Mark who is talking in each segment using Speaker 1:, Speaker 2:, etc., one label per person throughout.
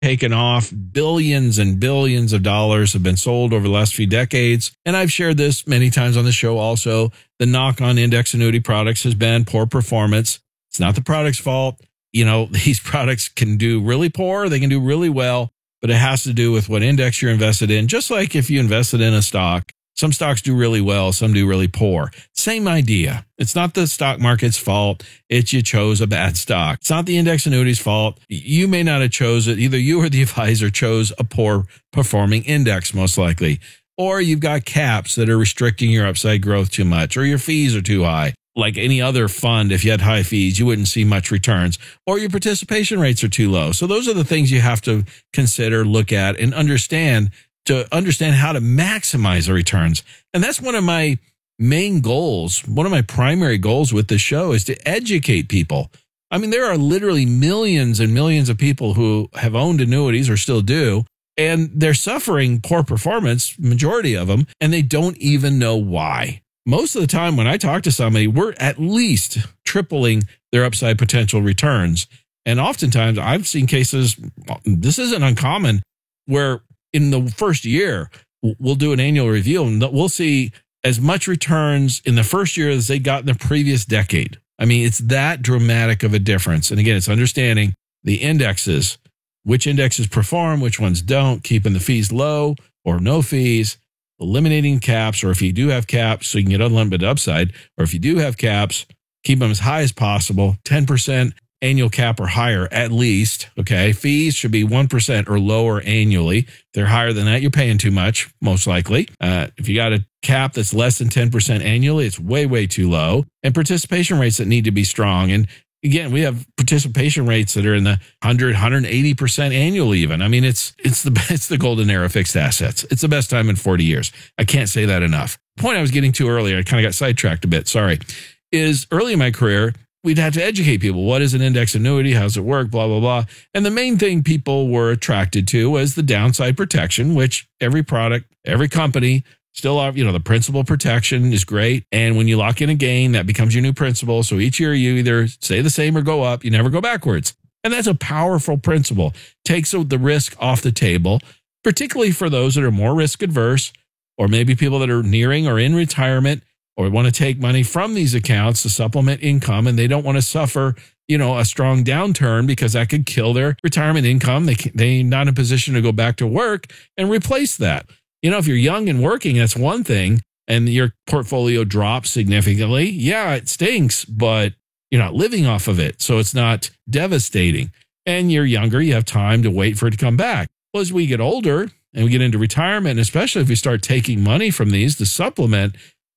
Speaker 1: taken off. Billions and billions of dollars have been sold over the last few decades. And I've shared this many times on the show also. The knock on index annuity products has been poor performance. It's not the product's fault. You know, these products can do really poor. They can do really well, but it has to do with what index you're invested in. Just like if you invested in a stock, some stocks do really well, some do really poor. Same idea. It's not the stock market's fault. It's you chose a bad stock. It's not the index annuity's fault. You may not have chose it. Either you or the advisor chose a poor performing index, most likely. Or you've got caps that are restricting your upside growth too much, or your fees are too high. Like any other fund, if you had high fees, you wouldn't see much returns, or your participation rates are too low. So those are the things you have to consider, look at, and understand to understand how to maximize the returns. And that's one of my main goals. One of my primary goals with this show is to educate people. I mean, there are literally millions and millions of people who have owned annuities or still do, and they're suffering poor performance, majority of them, and they don't even know why. Most of the time when I talk to somebody, we're at least tripling their upside potential returns. And oftentimes I've seen cases, this isn't uncommon, where in the first year, we'll do an annual review and we'll see as much returns in the first year as they got in the previous decade. I mean, it's that dramatic of a difference. And again, it's understanding the indexes, which indexes perform, which ones don't, keeping the fees low or no fees, eliminating caps, or if you do have caps, so you can get unlimited upside, or if you do have caps, keep them as high as possible, 10% annual cap or higher at least. Okay. Fees should be 1% or lower annually. If they're higher than that, you're paying too much, most likely. If you got a cap that's less than 10% annually, it's way, way too low. And participation rates that need to be strong. And again, we have participation rates that are in the 100, 180% annually even. I mean, it's the golden era of fixed assets. It's the best time in 40 years. I can't say that enough. The point I was getting to earlier, I kind of got sidetracked a bit, sorry, is early in my career, we'd have to educate people. What is an index annuity? How does it work? Blah, blah, blah. And the main thing people were attracted to was the downside protection, which every product, every company still have, the principal protection is great. And when you lock in a gain, that becomes your new principal. So each year you either stay the same or go up. You never go backwards. And that's a powerful principle. Takes the risk off the table, particularly for those that are more risk adverse, or maybe people that are nearing or in retirement, or want to take money from these accounts to supplement income, and they don't want to suffer, a strong downturn because that could kill their retirement income. They're not in a position to go back to work and replace that. If you're young and working, that's one thing, and your portfolio drops significantly. Yeah, it stinks, but you're not living off of it, so it's not devastating. And you're younger, you have time to wait for it to come back. Well, as we get older and we get into retirement, and especially if we start taking money from these to supplement,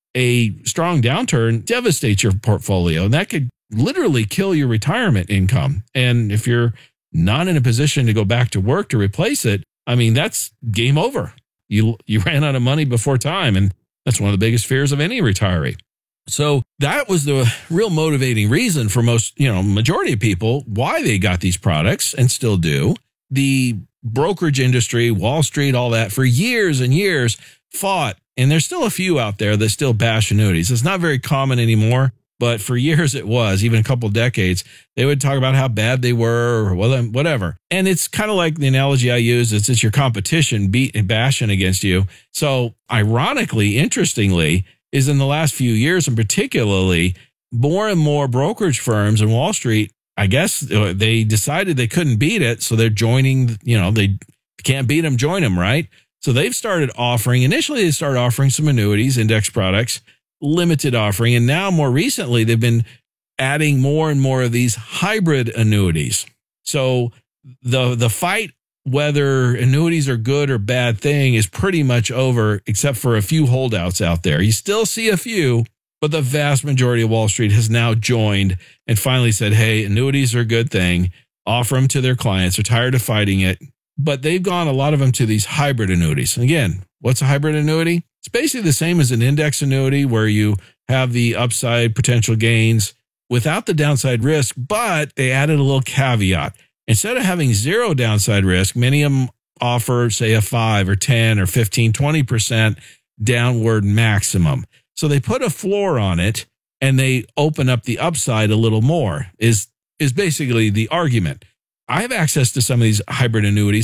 Speaker 1: a strong downturn devastates your portfolio, and that could literally kill your retirement income. And if you're not in a position to go back to work to replace it, I mean, that's game over. You ran out of money before time, and that's one of the biggest fears of any retiree. So that was the real motivating reason for most, majority of people, why they got these products and still do. The brokerage industry, Wall Street, all that, for years and years fought. And there's still a few out there that still bash annuities. It's not very common anymore, but for years it was, even a couple decades. They would talk about how bad they were or whatever. And it's kind of like the analogy I use. It's your competition bashing against you. So ironically, interestingly, is in the last few years, and particularly more and more brokerage firms in Wall Street, I guess they decided they couldn't beat it. So they're joining, they can't beat them, join them, right? So they've started offering, initially they started offering some annuities, index products, limited offering. And now more recently, they've been adding more and more of these hybrid annuities. So the fight, whether annuities are good or bad thing, is pretty much over, except for a few holdouts out there. You still see a few, but the vast majority of Wall Street has now joined and finally said, hey, annuities are a good thing. Offer them to their clients. They're tired of fighting it. But they've gone, a lot of them, to these hybrid annuities. And again, what's a hybrid annuity? It's basically the same as an index annuity where you have the upside potential gains without the downside risk, but they added a little caveat. Instead of having zero downside risk, many of them offer, say, a 5 or 10 or 15, 20% downward maximum. So they put a floor on it and they open up the upside a little more, is basically the argument. I have access to some of these hybrid annuities